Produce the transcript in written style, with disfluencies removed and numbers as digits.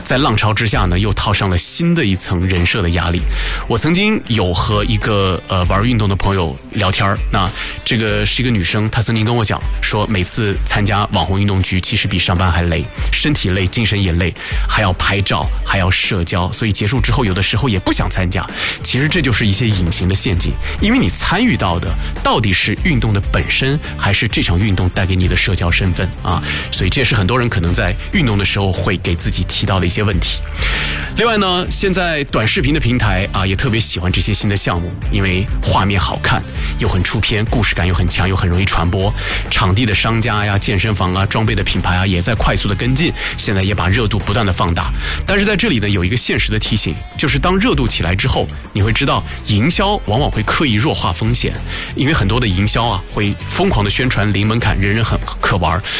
在浪潮之下呢，又套上了新的一层人设的压力。我曾经有和一个玩运动的朋友聊天，那这个是一个女生，她曾经跟我讲说，每次参加网红运动局其实比上班还累，身体累，精神也累，还要拍照，还要社交，所以结束之后有的时候也不想参加。其实这就是一些隐形的陷阱，因为你参与到的到底是运动的本身，还是这场运动带给你的社交身份啊？所以这也是很多人可能在运动的时候会给自己提到的一些问题。另外呢，现在短视频的平台啊，也特别喜欢这些新的项目，因为画面好看，又很出片，故事感又很强，又很容易传播。场地的商家呀、健身房啊、装备的品牌啊，也在快速的跟进，现在也把热度不断的放大。但是在这里呢，有一个现实的提醒，就是当热度起来之后，你会知道营销往往会刻意弱化风险，因为很多的营销啊会疯狂的宣传零门槛，人人很可玩，